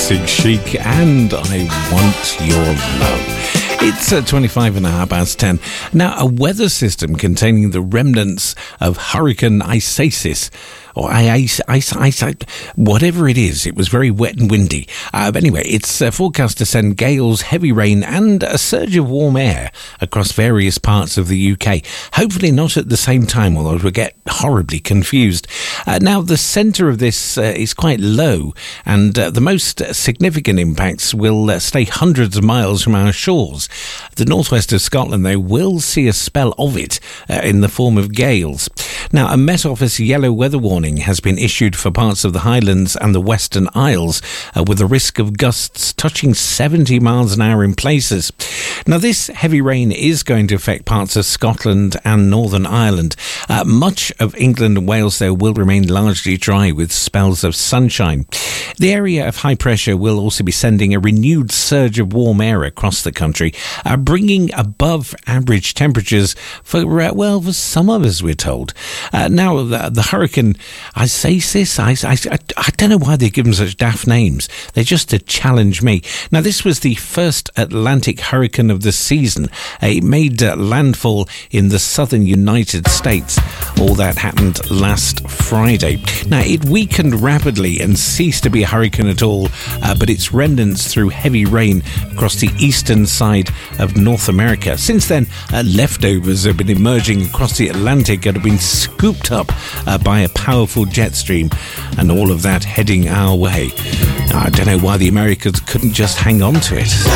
classic Chic and I Want Your Love. It's 25 and a half past 10. Now, a weather system containing the remnants of Hurricane Isaias, or whatever it is. It was very wet and windy. But anyway, it's forecast to send gales, heavy rain and a surge of warm air across various parts of the UK. Hopefully not at the same time, although we'll get horribly confused. Now, the centre of this is quite low, and the most significant impacts will stay hundreds of miles from our shores. The northwest of Scotland, they will see a spell of it in the form of gales. Now, a Met Office yellow weather warning has been issued for parts of the Highlands and the Western Isles, with a risk of gusts touching 70 miles an hour in places. Now, this heavy rain is going to affect parts of Scotland and Northern Ireland. Much of England and Wales, though, will remain largely dry with spells of sunshine. The area of high pressure will also be sending a renewed surge of warm air across the country, bringing above average temperatures for some of us, we're told. Now, the hurricane Isaias, I don't know why they give them such daft names. They're just to challenge me. Now, this was the first Atlantic hurricane of the season. It made landfall in the southern United States. All that happened last Friday. Now, it weakened rapidly and ceased to be a hurricane at all, but its remnants threw heavy rain across the eastern side of North America. Since then, leftovers have been emerging across the Atlantic and have been scooped up by a powerful jet stream, and all of that heading our way. I don't know why the Americans couldn't just hang on to it.